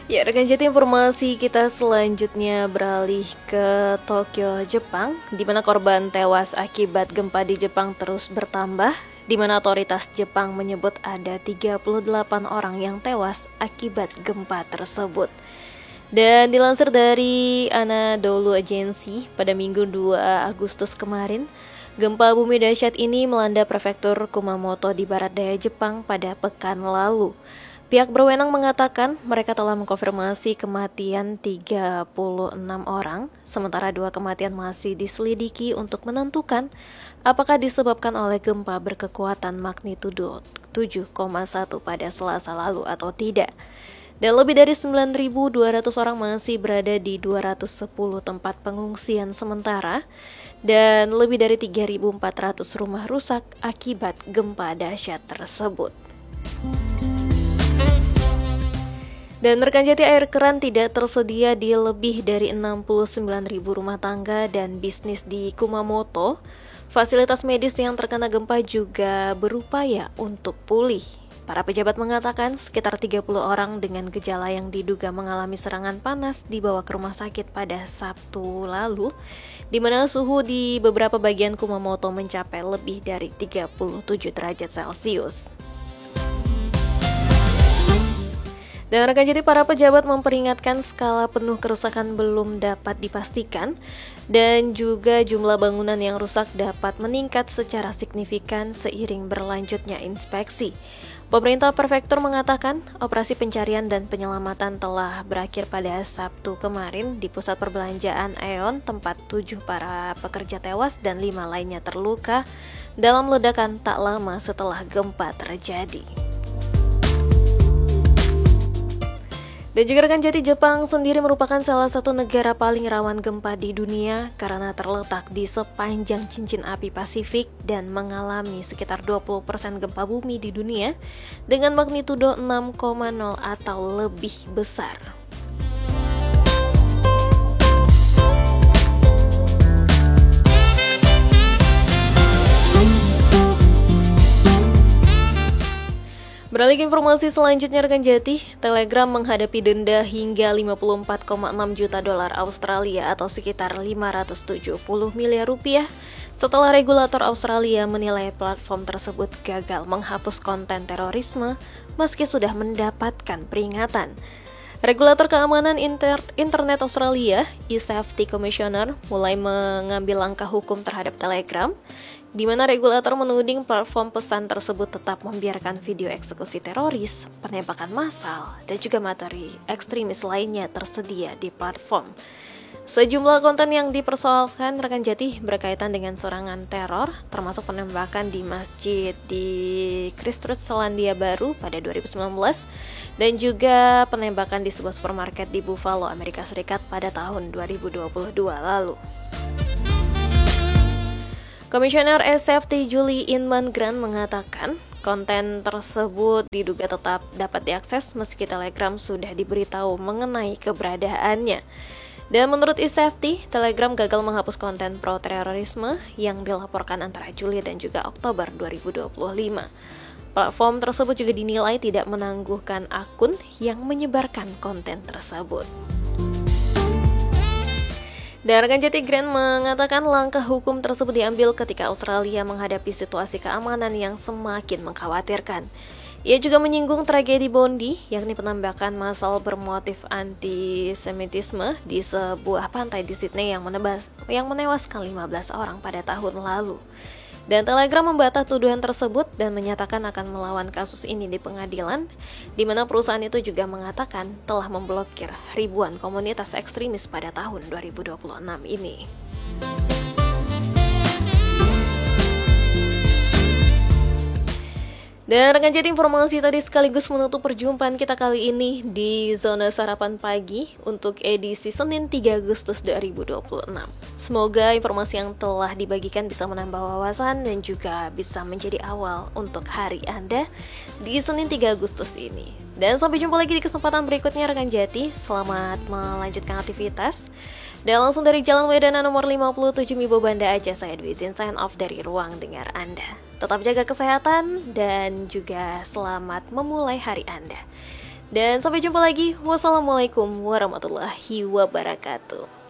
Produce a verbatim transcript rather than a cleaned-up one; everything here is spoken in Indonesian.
Ya, rekan Jati, informasi kita selanjutnya beralih ke Tokyo, Jepang, di mana korban tewas akibat gempa di Jepang terus bertambah, di mana otoritas Jepang menyebut ada tiga puluh delapan orang yang tewas akibat gempa tersebut. Dan dilansir dari Anadolu Agency pada Minggu dua Agustus kemarin, gempa bumi dahsyat ini melanda prefektur Kumamoto di barat daya Jepang pada pekan lalu. Pihak berwenang mengatakan mereka telah mengkonfirmasi kematian tiga puluh enam orang, sementara dua kematian masih diselidiki untuk menentukan apakah disebabkan oleh gempa berkekuatan magnitudo tujuh koma satu pada Selasa lalu atau tidak. Dan lebih dari sembilan ribu dua ratus orang masih berada di dua ratus sepuluh tempat pengungsian sementara, dan lebih dari tiga ribu empat ratus rumah rusak akibat gempa dahsyat tersebut. Dan rekan Jati, air keran tidak tersedia di lebih dari enam puluh sembilan ribu rumah tangga dan bisnis di Kumamoto. Fasilitas medis yang terkena gempa juga berupaya untuk pulih. Para pejabat mengatakan sekitar tiga puluh orang dengan gejala yang diduga mengalami serangan panas dibawa ke rumah sakit pada Sabtu lalu, di mana suhu di beberapa bagian Kumamoto mencapai lebih dari tiga puluh tujuh derajat Celcius. Dan rekan Jati, para pejabat memperingatkan skala penuh kerusakan belum dapat dipastikan dan juga jumlah bangunan yang rusak dapat meningkat secara signifikan seiring berlanjutnya inspeksi. Pemerintah prefektur mengatakan operasi pencarian dan penyelamatan telah berakhir pada Sabtu kemarin di pusat perbelanjaan Aeon, tempat tujuh para pekerja tewas dan lima lainnya terluka dalam ledakan tak lama setelah gempa terjadi. Dan juga rekan Jati, Jepang sendiri merupakan salah satu negara paling rawan gempa di dunia karena terletak di sepanjang cincin api Pasifik dan mengalami sekitar dua puluh persen gempa bumi di dunia dengan magnitudo enam koma nol atau lebih besar. Beralih ke informasi selanjutnya rekan Jati, Telegram menghadapi denda hingga lima puluh empat koma enam juta dolar Australia atau sekitar lima ratus tujuh puluh miliar rupiah setelah regulator Australia menilai platform tersebut gagal menghapus konten terorisme meski sudah mendapatkan peringatan. Regulator keamanan inter- internet Australia, e-Safety Commissioner, mulai mengambil langkah hukum terhadap Telegram, di mana regulator menuding platform pesan tersebut tetap membiarkan video eksekusi teroris, penembakan massal, dan juga materi ekstremis lainnya tersedia di platform. Sejumlah konten yang dipersoalkan rekan Jati berkaitan dengan serangan teror, termasuk penembakan di masjid di Christchurch, Selandia Baru pada dua ribu sembilan belas, dan juga penembakan di sebuah supermarket di Buffalo, Amerika Serikat pada tahun dua ribu dua puluh dua lalu. Komisioner e-Safety Julie Inman Grant mengatakan konten tersebut diduga tetap dapat diakses meski Telegram sudah diberitahu mengenai keberadaannya. Dan menurut e-Safety, Telegram gagal menghapus konten pro-terorisme yang dilaporkan antara Juli dan juga Oktober dua ribu dua puluh lima. Platform tersebut juga dinilai tidak menangguhkan akun yang menyebarkan konten tersebut. Dan rekan Jati, Grant mengatakan langkah hukum tersebut diambil ketika Australia menghadapi situasi keamanan yang semakin mengkhawatirkan. Ia juga menyinggung tragedi Bondi, yakni penembakan massal bermotif antisemitisme di sebuah pantai di Sydney yang, menebas, yang menewaskan lima belas orang pada tahun lalu. Dan Telegram membantah tuduhan tersebut dan menyatakan akan melawan kasus ini di pengadilan, di mana perusahaan itu juga mengatakan telah memblokir ribuan komunitas ekstremis pada tahun dua ribu dua puluh enam ini. Dan rekan Jati, informasi tadi sekaligus menutup perjumpaan kita kali ini di Zona Sarapan Pagi untuk edisi Senin tiga Agustus dua ribu dua puluh enam. Semoga informasi yang telah dibagikan bisa menambah wawasan dan juga bisa menjadi awal untuk hari Anda di Senin tiga Agustus ini. Dan sampai jumpa lagi di kesempatan berikutnya rekan Jati. Selamat melanjutkan aktivitas. Dan langsung dari Jalan Wedana nomor lima puluh tujuh Mibo Banda Aceh, saya Dwi izin sign off dari ruang dengar Anda. Tetap jaga kesehatan dan juga selamat memulai hari Anda. Dan sampai jumpa lagi. Wassalamualaikum warahmatullahi wabarakatuh.